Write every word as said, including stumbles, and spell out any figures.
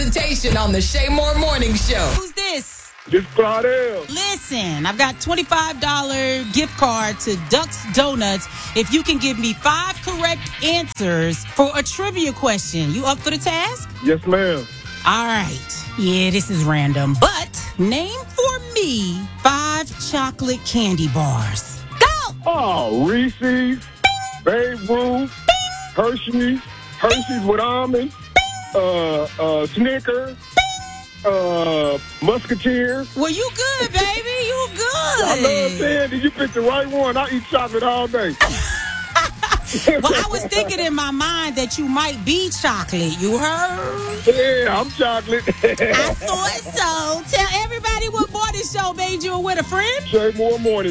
presentation on the Shay Moore Morning Show. Who's this? This Claudel. Listen, I've got twenty-five dollars gift card to Duck's Donuts if you can give me five correct answers for a trivia question. You up for the task? Yes, ma'am. All right. Yeah, this is random. But name for me five chocolate candy bars. Go! Oh, Reese's, Babe Ruth, Hershey's, Hershey's with almonds, uh, uh, Snickers, uh, Musketeer. Well, you good, baby. You good. I love saying that you picked the right one. I eat chocolate all day. Well, I was thinking in my mind that you might be chocolate. You heard? Yeah, I'm chocolate. I thought so. Tell everybody what morning show made you a winner, friend. Shay Moore Morning.